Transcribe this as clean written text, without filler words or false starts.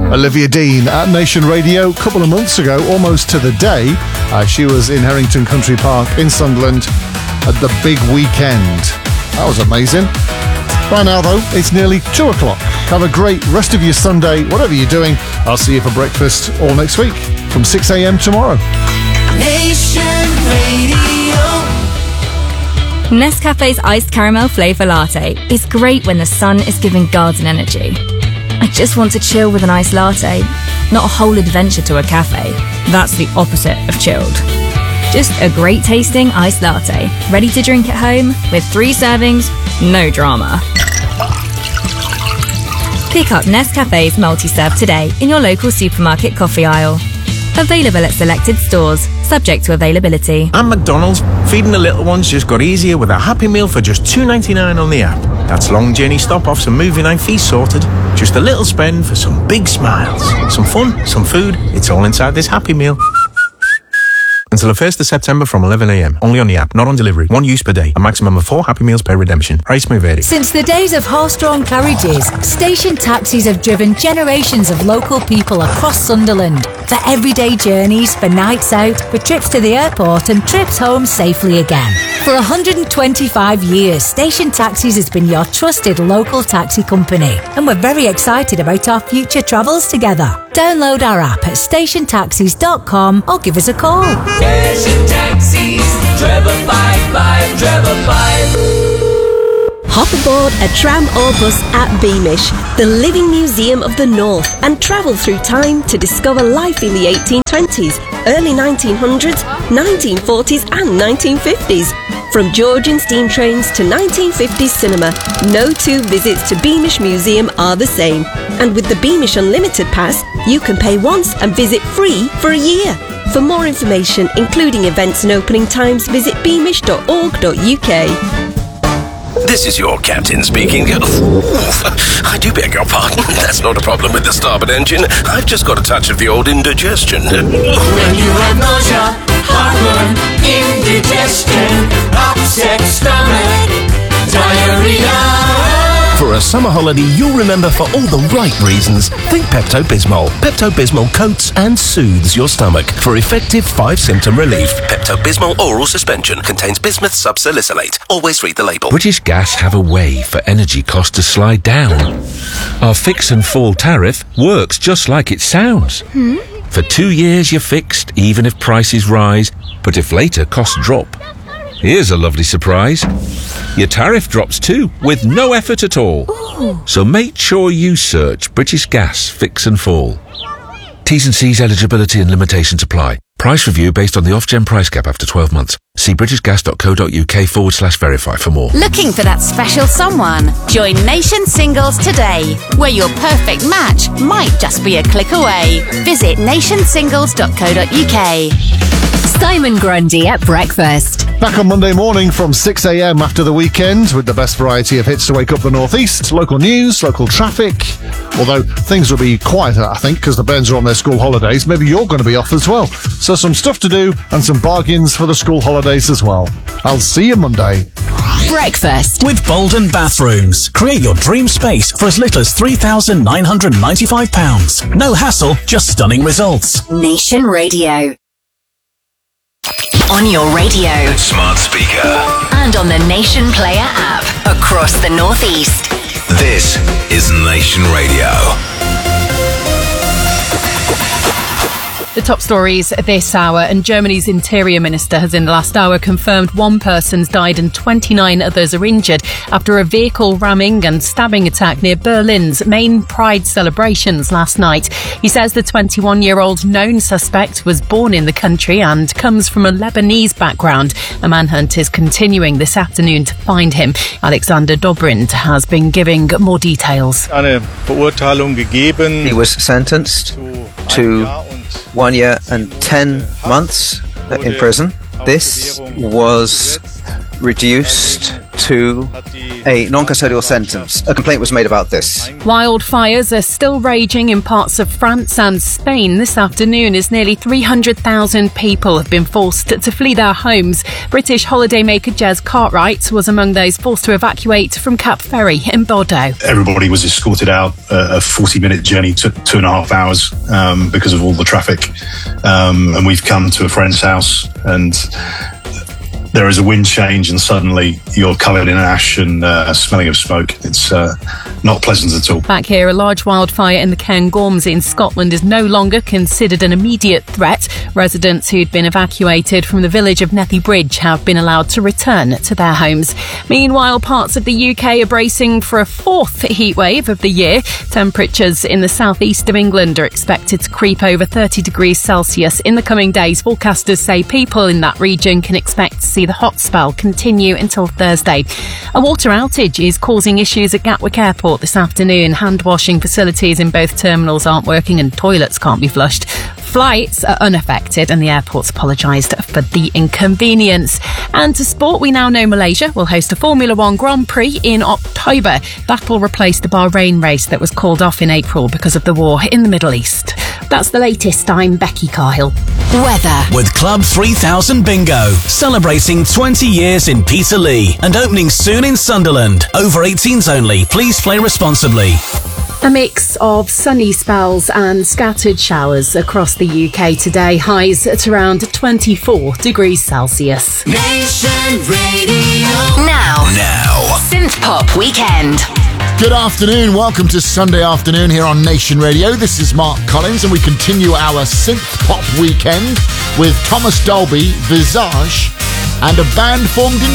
Olivia Dean at Nation Radio a couple of months ago, almost to the day. She was in Herrington Country Park in Sunderland at the big weekend. That was amazing. Right now, though, it's nearly 2 o'clock. Have a great rest of your Sunday, whatever you're doing. I'll see you for breakfast all next week from 6 a.m. tomorrow. Nation Radio. Nescafe's iced caramel flavour latte is great when the sun is giving garden energy. I just want to chill with an iced latte, not a whole adventure to a cafe. That's the opposite of chilled. Just a great tasting iced latte, ready to drink at home with 3 servings, no drama. Pick up Nescafe's multi-serve today in your local supermarket coffee aisle. Available at selected stores, subject to availability. At McDonald's, feeding the little ones just got easier with a Happy Meal for just $2.99 on the app. That's long journey stop-offs and movie night fees sorted. Just a little spend for some big smiles. Some fun, some food, it's all inside this Happy Meal. Until the 1st of September from 11 a.m. Only on the app, not on delivery. 1 use per day. A maximum of 4 Happy Meals per redemption. Price may vary. Since the days of horse-drawn carriages, station taxis have driven generations of local people across Sunderland. For everyday journeys, for nights out, for trips to the airport and trips home safely again. For 125 years, Station Taxis has been your trusted local taxi company. And we're very excited about our future travels together. Download our app at stationtaxis.com or give us a call. Station Taxis, Trevor 55, Trevor 5. Hop aboard a tram or bus at Beamish, the living museum of the North, and travel through time to discover life in the 1820s, early 1900s, 1940s and 1950s. From Georgian steam trains to 1950s cinema, no 2 visits to Beamish Museum are the same. And with the Beamish Unlimited Pass, you can pay once and visit free for a year. For more information, including events and opening times, visit beamish.org.uk. This is your captain speaking. I do beg your pardon. That's not a problem with the starboard engine. I've just got a touch of the old indigestion. When you have nausea, heartburn, indigestion, upset stomach, diarrhea. For a summer holiday you'll remember for all the right reasons, think Pepto-Bismol. Pepto-Bismol coats and soothes your stomach for effective 5-symptom relief. Pepto-Bismol oral suspension contains bismuth subsalicylate. Always read the label. British Gas have a way for energy costs to slide down. Our fix and fall tariff works just like it sounds. For 2 years you're fixed, even if prices rise, but if later costs drop. Here's a lovely surprise. Your tariff drops too, with no effort at all. Ooh. So make sure you search British Gas Fix and Fall. T's and C's, eligibility and limitations apply. Price review based on the off-gen price cap after 12 months. See britishgas.co.uk/verify for more. Looking for that special someone? Join Nation Singles today, where your perfect match might just be a click away. Visit nationsingles.co.uk. Simon Grundy at breakfast. Back on Monday morning from 6 a.m. after the weekend with the best variety of hits to wake up the northeast, local news, local traffic. Although things will be quieter, I think, because the Burns are on their school holidays. Maybe you're going to be off as well. So some stuff to do and some bargains for the school holidays as well. I'll see you Monday. Breakfast with Bolden Bathrooms. Create your dream space for as little as £3,995. No hassle, just stunning results. Nation Radio. On your radio, Smart speaker, and on the Nation Player app across the Northeast. this is Nation Radio. The top stories this hour, and Germany's Interior Minister has in the last hour confirmed 1 person's died and 29 others are injured after a vehicle ramming and stabbing attack near Berlin's main Pride celebrations last night. He says the 21-year-old known suspect was born in the country and comes from a Lebanese background. A manhunt is continuing this afternoon to find him. Alexander Dobrindt has been giving more details. He was sentenced to 1 year and 10 months in prison. This was reduced to a non-custodial sentence. A complaint was made about this. Wildfires are still raging in parts of France and Spain this afternoon as nearly 300,000 people have been forced to flee their homes. British holidaymaker Jez Cartwright was among those forced to evacuate from Cap Ferry in Bordeaux. Everybody was escorted out. A 40-minute journey took 2.5 hours because of all the traffic. And we've come to a friend's house, and there is a wind change, and suddenly you're covered in ash and smelling of smoke. It's not pleasant at all. Back here, a large wildfire in the Cairngorms in Scotland is no longer considered an immediate threat. Residents who'd been evacuated from the village of Nethy Bridge have been allowed to return to their homes. Meanwhile, parts of the UK are bracing for a fourth heatwave of the year. Temperatures in the southeast of England are expected to creep over 30 degrees Celsius in the coming days. Forecasters say people in that region can expect to see the hot spell continue until Thursday. A water outage is causing issues at Gatwick Airport this afternoon. Hand washing facilities in both terminals aren't working and toilets can't be flushed. Flights are unaffected and the airport's apologised for the inconvenience. And to sport, we now know Malaysia will host a Formula One Grand Prix in October. That will replace the Bahrain race that was called off in April because of the war in the Middle East. That's the latest. I'm Becky Cahill. Weather with Club 3000 Bingo, celebrating 20 years in Peterlee and opening soon in Sunderland. Over 18s only. Please play responsibly. A mix of sunny spells and scattered showers across the UK today. Highs at around 24 degrees Celsius. Nation Radio. Now. Synth Pop Weekend. Good afternoon. Welcome to Sunday afternoon here on Nation Radio. This is Mark Collins, and we continue our Synth Pop Weekend with Thomas Dolby, Visage, and a band formed in